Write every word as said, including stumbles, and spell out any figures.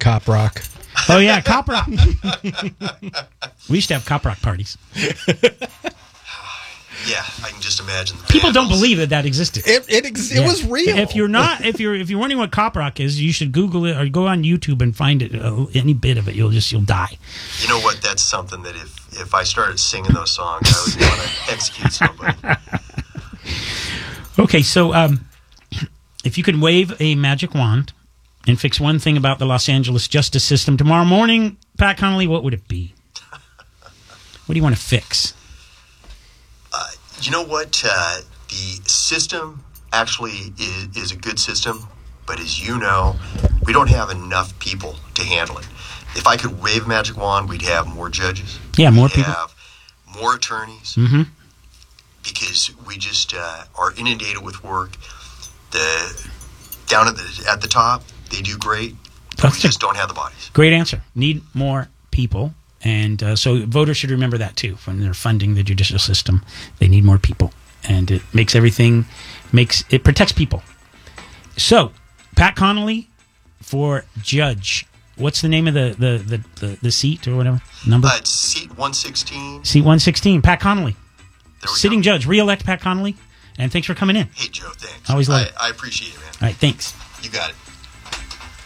Cop Rock. Oh, yeah, Cop Rock. We used to have Cop Rock parties. Yeah, I can just imagine. The People don't vandals. believe that that existed. It it, ex- it Yeah. was real. If you're not, if you're if you're wondering what Cop Rock is, you should Google it or go on YouTube and find it. Uh, any bit of it, you'll just you'll die. You know what? That's something that if, if I started singing those songs, I would want to execute somebody. Okay, so um, if you could wave a magic wand and fix one thing about the Los Angeles justice system tomorrow morning, Pat Connolly, what would it be? What do you want to fix? Uh, you know what? Uh, the system actually is, is a good system, but as you know, we don't have enough people to handle it. If I could wave a magic wand, we'd have more judges. Yeah, more we'd people. have more attorneys. Mm-hmm. Because we just uh, are inundated with work. The down at the at the top, they do great. But That's we just don't have the bodies. Great answer. Need more people. And uh, so voters should remember that, too, when they're funding the judicial system. They need more people. And it makes everything, makes it protects people. So, Pat Connolly for judge. What's the name of the, the, the, the, the seat or whatever? Number? Uh, it's seat one sixteen. Seat one sixteen. Pat Connolly. There we Sitting go. judge. Re-elect Pat Connolly. And thanks for coming in. Hey, Joe, thanks. Always love I, it. I appreciate it, man. All right, thanks. You got it.